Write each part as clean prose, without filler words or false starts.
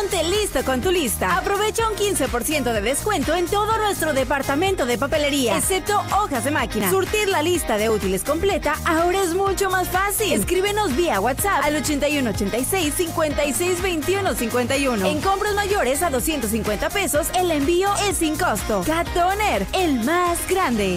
Ponte listo con tu lista. Aprovecha un 15% de descuento en todo nuestro departamento de papelería, excepto hojas de máquina. Surtir la lista de útiles completa ahora es mucho más fácil. Escríbenos vía WhatsApp al 8186 56 21 51. En compras mayores a 250 pesos, el envío es sin costo. Cat Toner, el más grande.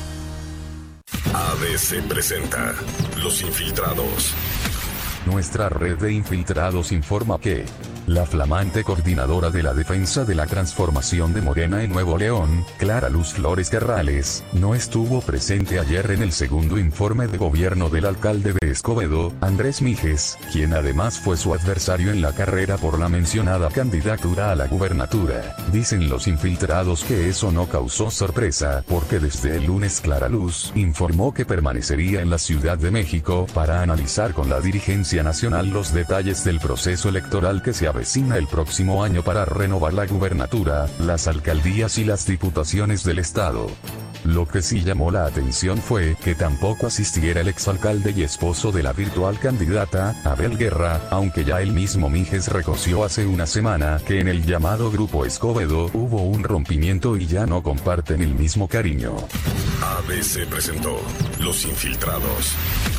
ABC presenta Los Infiltrados. Nuestra red de infiltrados informa que la flamante coordinadora de la defensa de la transformación de Morena en Nuevo León, Clara Luz Flores Carrales, no estuvo presente ayer en el segundo informe de gobierno del alcalde de Escobedo, Andrés Mijes, quien además fue su adversario en la carrera por la mencionada candidatura a la gubernatura. Dicen los infiltrados que eso no causó sorpresa, porque desde el lunes Clara Luz informó que permanecería en la Ciudad de México para analizar con la dirigencia nacional los detalles del proceso electoral que se avecina el próximo año para renovar la gubernatura, las alcaldías y las diputaciones del estado. Lo que sí llamó la atención fue que tampoco asistiera el exalcalde y esposo de la virtual candidata, Abel Guerra, aunque ya el mismo Mijes reconoció hace una semana que en el llamado Grupo Escobedo hubo un rompimiento y ya no comparten el mismo cariño. ABC presentó Los Infiltrados.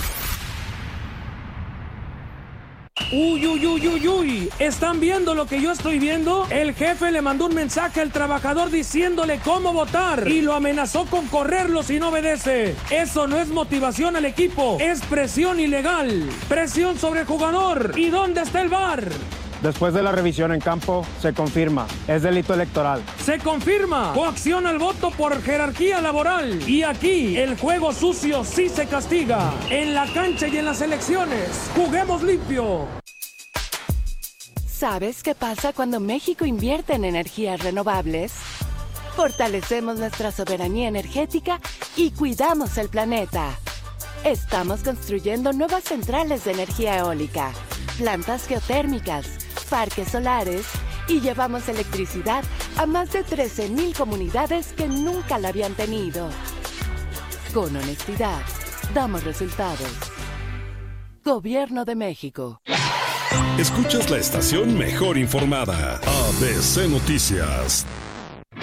Uy, ¿están viendo lo que yo estoy viendo? El jefe le mandó un mensaje al trabajador diciéndole cómo votar y lo amenazó con correrlo si no obedece. Eso no es motivación al equipo, es presión ilegal, presión sobre el jugador. ¿Y dónde está el VAR? Después de la revisión en campo, se confirma, es delito electoral. Se confirma, coacción al voto por jerarquía laboral. Y aquí, el juego sucio sí se castiga. En la cancha y en las elecciones, juguemos limpio. ¿Sabes qué pasa cuando México invierte en energías renovables? Fortalecemos nuestra soberanía energética y cuidamos el planeta. Estamos construyendo nuevas centrales de energía eólica, plantas geotérmicas, parques solares y llevamos electricidad a más de 13,000 comunidades que nunca la habían tenido. Con honestidad, damos resultados. Gobierno de México. Escuchas la estación mejor informada, ABC Noticias.